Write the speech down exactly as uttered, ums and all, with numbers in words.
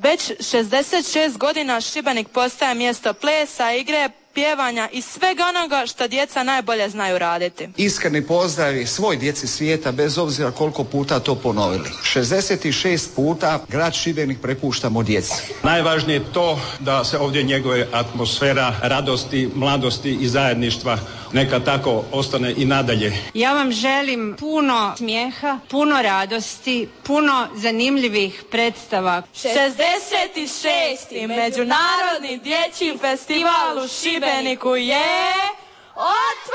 Već šezdeset šest godina Šibenik postaje mjesto plesa, igre, pjevanja i svega onoga što djeca najbolje znaju raditi. Iskreni pozdravi svoj djeci svijeta, bez obzira koliko puta to ponovili. šezdeset šest puta grad Šibenik prepuštamo djeci. Najvažnije je to da se ovdje njeguje atmosfera radosti, mladosti i zajedništva. Neka tako ostane i nadalje. Ja vam želim puno smijeha, puno radosti, puno zanimljivih predstava. šezdeset šesti Međunarodni dječji festival u Šibeniku je